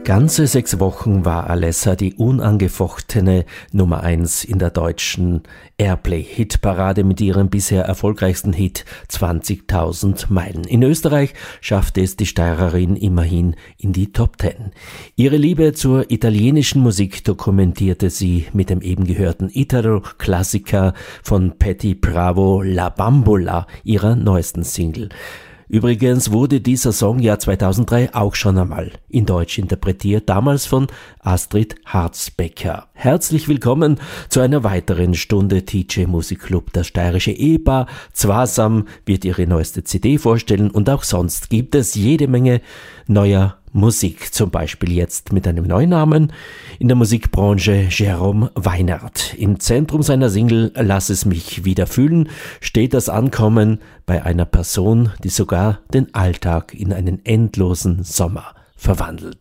Ganze 6 Wochen war Alessia die unangefochtene Nummer 1 in der deutschen Airplay-Hitparade mit ihrem bisher erfolgreichsten Hit 20.000 Meilen. In Österreich schaffte es die Steirerin immerhin in die Top 10. Ihre Liebe zur italienischen Musik dokumentierte sie mit dem eben gehörten Italo-Klassiker von Patti Bravo, La Bambola, ihrer neuesten Single. Übrigens wurde dieser Song Jahr 2003 auch schon einmal in Deutsch interpretiert, damals von Astrid Harzbecker. Herzlich willkommen zu einer weiteren Stunde TJ Musikclub. Das steirische Ehepaar Zwasam wird ihre neueste CD vorstellen und auch sonst gibt es jede Menge neuer Musik, zum Beispiel jetzt mit einem neuen Namen in der Musikbranche, Jerome Weinert. Im Zentrum seiner Single Lass es mich wieder fühlen steht das Ankommen bei einer Person, die sogar den Alltag in einen endlosen Sommer verwandelt.